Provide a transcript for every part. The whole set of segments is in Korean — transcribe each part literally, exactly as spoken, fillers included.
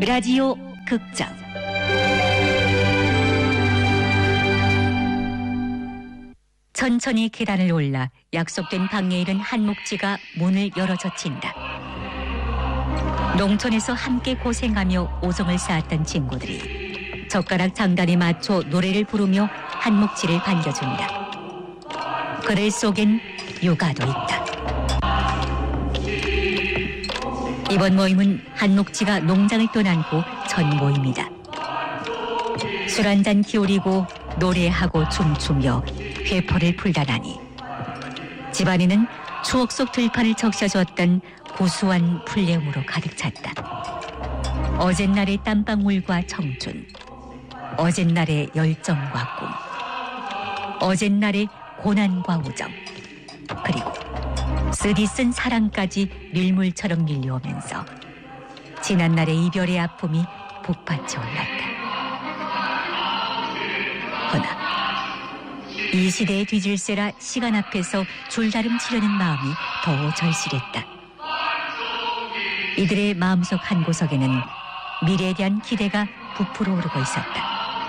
라디오 극장 천천히 계단을 올라 약속된 방에 이른 한목지가 문을 열어 젖힌다. 농촌에서 함께 고생하며 오송을 쌓았던 친구들이 젓가락 장단에 맞춰 노래를 부르며 한목지를 반겨준다. 그들 속엔 유가도 있다. 이번 모임은 한목지가 농장을 떠난 후 첫 모임이다. 술 한잔 기울이고 노래하고 춤추며 회포를 풀다나니 집안에는 추억 속 들판을 적셔줬던 구수한 풀내음으로 가득 찼다. 어젯날의 땀방울과 청춘, 어젯날의 열정과 꿈, 어젯날의 고난과 우정, 그리고 쓰디쓴 사랑까지 밀물처럼 밀려오면서 지난날의 이별의 아픔이 북받쳐 올랐다. 허나 이 시대의 뒤질세라 시간 앞에서 줄다름 치려는 마음이 더 절실했다. 이들의 마음속 한 구석에는 미래에 대한 기대가 부풀어 오르고 있었다.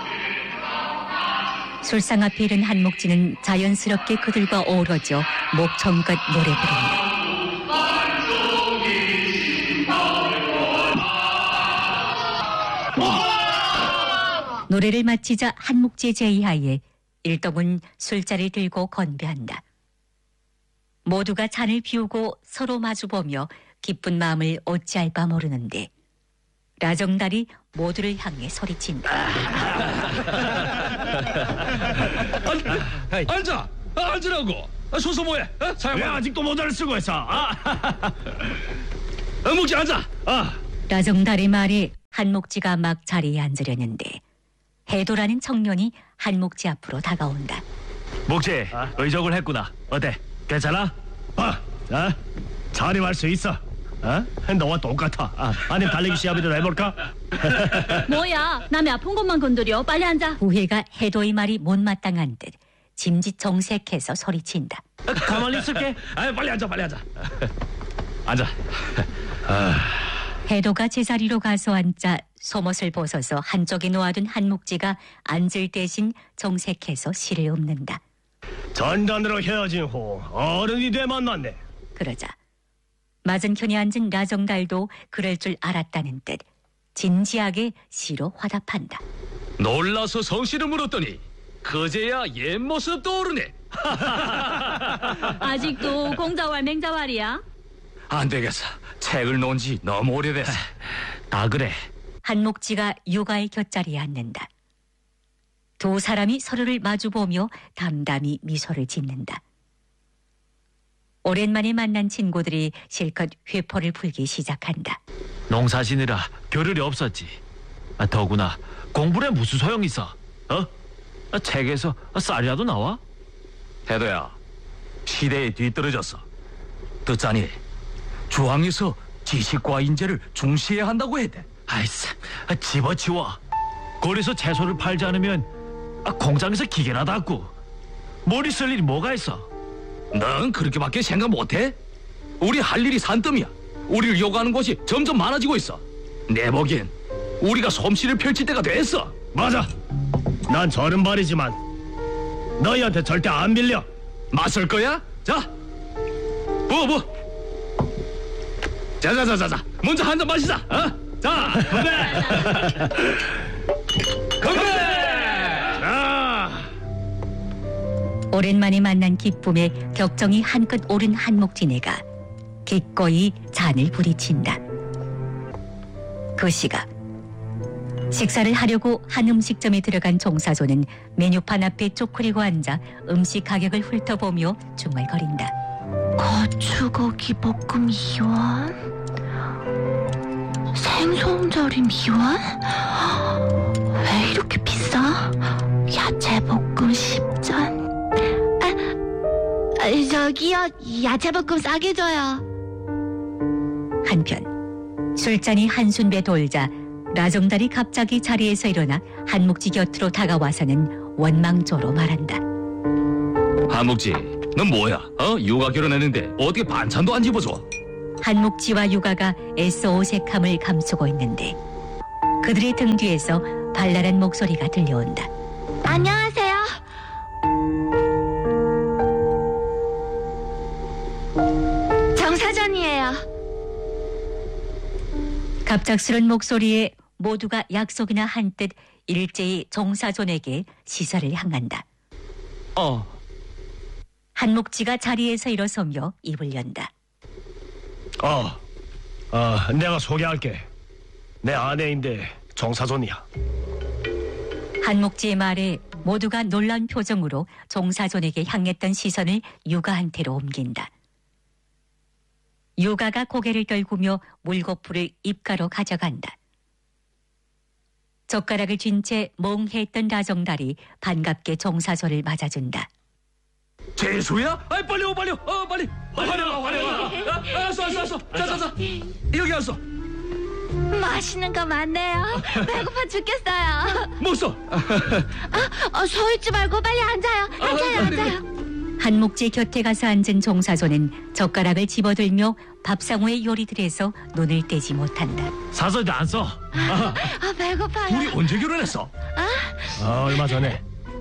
술상 앞에 이른 한목지는 자연스럽게 그들과 어우러져 목청껏 노래 부른다. 노래를 마치자 한목지의 제의하에 일동은 술자리를 들고 건배한다. 모두가 잔을 비우고 서로 마주보며 기쁜 마음을 어찌할까 모르는데 라정달이 모두를 향해 소리친다. 앉아! 앉으라고! 서서 뭐해? 어? 왜 아직도 모자를 쓰고 있어? 아. 한목지 앉아! 아. 라정달의 말에 한목지가 막 자리에 앉으려는데 해도라는 청년이 한목지 앞으로 다가온다. 목지, 아? 의적을 했구나. 어때? 괜찮아? 아, 자, 자림할 수 있어. 어? 너와 똑같아. 아, 아니면 달리기 시합이라도 해볼까? 뭐야? 남의 아픈 곳만 건드려. 빨리 앉아. 부회가 해도의 말이 못마땅한 듯 짐짓 정색해서 소리친다. 가만히 있을게. 아, 빨리 앉아, 빨리 앉아. 앉아. 아. 해도가 제자리로 가서 앉자 속옷을 벗어서 한쪽에 놓아둔 한목지가 앉을 대신 정색해서 실을 읊는다. 전단으로 헤어진 후 어른이 돼 만났네. 그러자 맞은편에 앉은 라정달도 그럴 줄 알았다는 듯 진지하게 시로 화답한다. 놀라서 성씨를 물었더니 그제야 옛 모습 떠오르네. 아직도 공자왈 맹자왈이야? 안 되겠어. 책을 놓은 지 너무 오래됐어. 다 그래. 한목지가 육아의 곁자리에 앉는다. 두 사람이 서로를 마주보며 담담히 미소를 짓는다. 오랜만에 만난 친구들이 실컷 회포를 풀기 시작한다. 농사지느라 겨를이 없었지. 아, 더구나 공부에 무슨 소용 있어? 어? 아, 책에서 쌀이라도 나와? 해도야, 시대에 뒤떨어졌어. 듣자니 주왕에서 지식과 인재를 중시해야 한다고 했대. 아이씨, 아, 집어치워. 거리에서 채소를 팔지 않으면 아, 공장에서 기계나 닦고 머리 쓸 일이 뭐가 있어? 넌 그렇게밖에 생각 못해? 우리 할 일이 산더미야. 우리를 요구하는 곳이 점점 많아지고 있어. 내 보기엔 우리가 솜씨를 펼칠 때가 됐어. 맞아. 난 절은발이지만 너희한테 절대 안 밀려. 맞설 거야? 자, 부어 부어. 자자자자자, 먼저 한 잔 마시자. 어? 자, 건배. 건배. 자. 오랜만에 만난 기쁨에 격정이 한껏 오른 한목지네가 기꺼이 잔을 부리친다. 그 시각 식사를 하려고 한 음식점에 들어간 종사조는 메뉴판 앞에 쪼그리고 앉아 음식 가격을 훑어보며 중얼거린다. 고추고기 볶음 이 원? 생선절임 이 원? 왜 이렇게 비싸? 야채 볶음 십 전? 아, 아, 저기요, 야채 볶음 싸게 줘요. 한편 술잔이 한순배 돌자 라정달이 갑자기 자리에서 일어나 한목지 곁으로 다가와서는 원망조로 말한다. 한목지, 넌 뭐야? 어? 육아 결혼했는데 어떻게 반찬도 안 집어줘? 한목지와 육아가 애써 어색함을 감추고 있는데 그들의 등 뒤에서 발랄한 목소리가 들려온다. 안녕하세요. 정사전이에요. 갑작스런 목소리에 모두가 약속이나 한 듯 일제히 정사존에게 시선을 향한다. 어, 한목지가 자리에서 일어서며 입을 연다. 어, 어, 내가 소개할게. 내 아내인데 정사존이야. 한목지의 말에 모두가 놀란 표정으로 정사존에게 향했던 시선을 유가한테로 옮긴다. 유가가 고개를 떨구며 물거풀을 입가로 가져간다. 젓가락을 쥔 채 멍해했던 라정달이 반갑게 정사존을 맞아준다. 재수야? 아이 빨리 와 빨리 와. 어 빨리. 빨리 와 빨리 와. 아, 왔어 왔어 왔어. 자자자. 여기 왔어. 맛있는 거 많네요. 배고파 죽겠어요. 먹었어. 아, 어, 서 있지 말고 빨리 앉아요. 앉아요, 앉아요. 한목지 곁에 가서 앉은 정사존은 젓가락을 집어들며 밥상우의 요리들에서 눈을 떼지 못한다. 사서도 안 써. 아, 배고파요. 우리 언제 결혼했어? 어, 얼마 전에.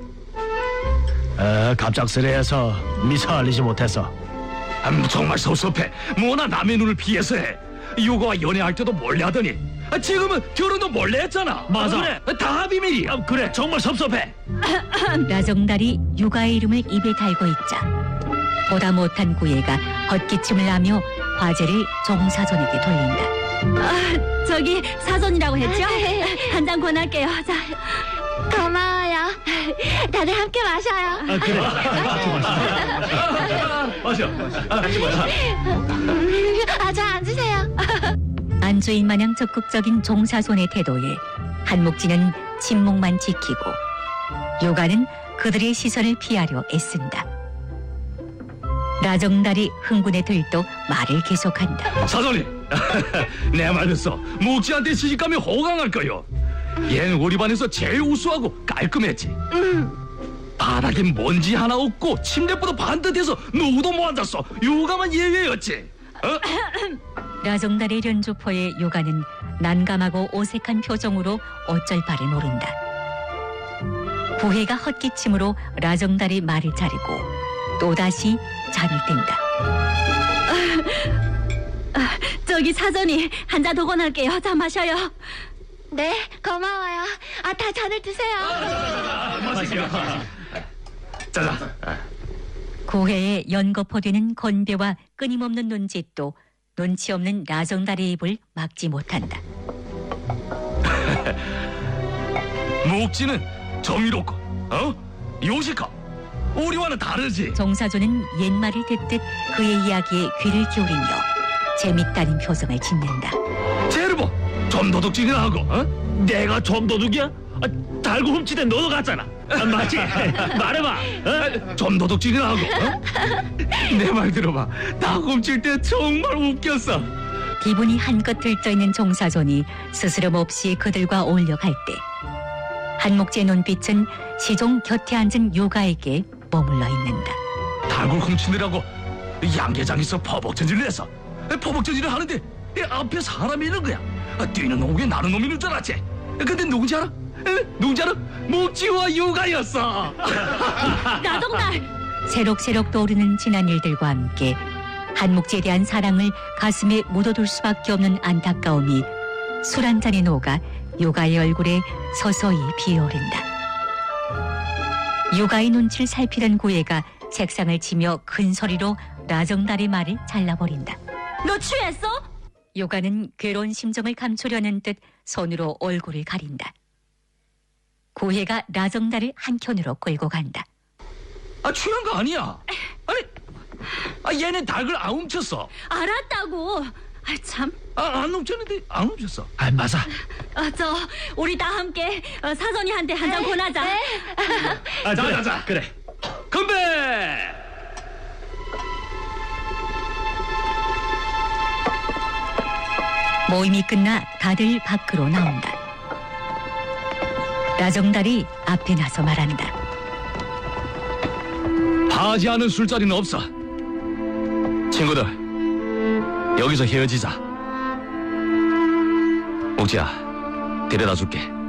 어, 갑작스레해서 미처 알리지 못했어. 음, 정말 섭섭해. 뭐나 남의 눈을 피해서 해. 유가와 연애할 때도 몰래 하더니 아, 지금은 결혼도 몰래 했잖아. 맞아. 그래, 다 비밀이야. 아, 그래, 정말 섭섭해. 라정달이 유가의 이름을 입에 달고 있자 보다 못한 구애가 헛기침을 하며 화제를 정사존에게 돌린다. 아, 저기 사전이라고 했죠? 한 잔 권할게요. 자, 고마워요. 다들 함께 마셔요. 아, 그래. 마셔. 아, 같이 마셔. 음, 아, 저 앉으세요. 안주인 마냥 적극적인 정사손의 태도에 한목지는 침묵만 지키고 요가는 그들의 시선을 피하려 애쓴다. 라정달이 흥분에 들떠 말을 계속한다. 사장님, 내 말 듣어. 묵지한테 시집가면 호강할 거요. 얘는 우리 반에서 제일 우수하고 깔끔했지. 바닥에 먼지 하나 없고 침대보다 반듯해서 누구도 못 앉았어. 요가만 예외였지. 어? 라정달의 련조포에 요가는 난감하고 어색한 표정으로 어쩔 바를 모른다. 부해가 헛기침으로 라정달의 말을 자르고 또다시 잠이 든다. 저기 사전이 한 잔 더 권할게요. 자, 마셔요. 네, 고마워요. 아, 다 잔을 드세요. 자자. 고해에 연거포되는 건배와 끊임없는 눈짓도 눈치 없는 라정달의 입을 막지 못한다. 묵지는 정의롭고, 어? 요식하고 우리와는 다르지. 정사조는 옛말을 듣듯 그의 이야기에 귀를 기울이며 재밌다는 표정을 짓는다. 제르보, 좀 도둑질이나 하고, 어? 내가 좀 도둑이야? 아, 달고 훔치던 너도 같잖아. 아, 맞지? 말해봐. 어? 좀 도둑질이나 하고, 어? 내 말 들어봐. 나 훔칠 때 정말 웃겼어. 기분이 한껏 들떠있는 정사존이 스스럼 없이 그들과 어울려 갈 때 한목지의 눈빛은 시종 곁에 앉은 요가에게 머물러 있는다. 닭을 훔치느라고 양계장에서 퍼벅전질을 했어. 퍼벅전질을 하는데 내 앞에 사람이 있는 거야. 뛰는 놈에 나는 놈이 있는 줄 알았지. 근데 누군지 알아? 에? 누군지 알아? 묵지와 요가였어. 라정달! 새록새록 떠오르는 지난 일들과 함께 한목지에 대한 사랑을 가슴에 묻어둘 수밖에 없는 안타까움이 술 한 잔에 녹아 요가의 얼굴에 서서히 피어오른다. 요가의 눈치를 살피던 고예가 책상을 치며 큰 소리로 라정달의 말을 잘라버린다. 너 취했어? 요가는 괴로운 심정을 감추려는 듯 손으로 얼굴을 가린다. 고해가 라정달을 한켠으로 끌고 간다. 아, 취한 거 아니야. 아니, 아, 얘는 닭을 안 훔쳤어. 알았다고. 아, 참. 아, 안 훔쳤는데 안 훔쳤어. 아, 맞아. 아, 저 우리 다 함께 어, 사전이한테 한 잔 권하자. 아, 자, 그래. 자, 자. 그래. 건배! 모임이 끝나 다들 밖으로 나온다. 라정달이 앞에 나서 말한다. 하지 않은 술자리는 없어. 친구들, 여기서 헤어지자. 옥지야, 데려다 줄게.